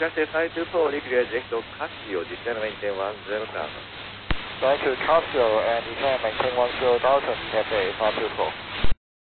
Class A524 Liquid Eject Casio, descend maintain 10 Delta. Thank you, Casio, and descend maintain 10 Delta, Cafe 524.